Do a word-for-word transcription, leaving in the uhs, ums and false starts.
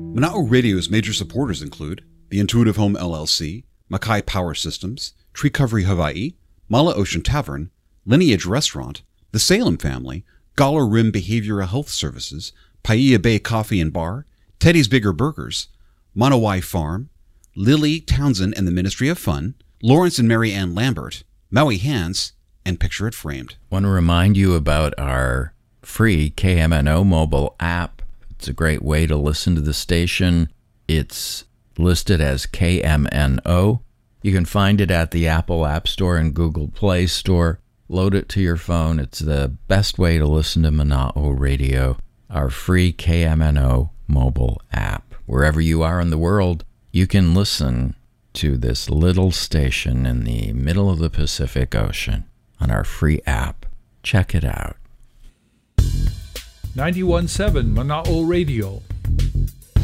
Mana'o Radio's major supporters include the Intuitive Home L L C, Mackay Power Systems, Tree Covery Hawaii, Mala Ocean Tavern, Lineage Restaurant, the Salem Family, Galler Rim Behavioral Health Services, Paia Bay Coffee and Bar, Teddy's Bigger Burgers, Monowai Farm, Lily Townsend and the Ministry of Fun, Lawrence and Mary Ann Lambert, Maui Hands, and Picture It Framed. I want to remind you about our free K M N O mobile app. It's a great way to listen to the station. It's listed as K M N O. You can find it at the Apple App Store and Google Play Store. Load it to your phone. It's the best way to listen to Mana'o Radio, our free K M N O mobile app. Wherever you are in the world, you can listen to this little station in the middle of the Pacific Ocean on our free app. Check it out. ninety-one point seven Mana'o Radio,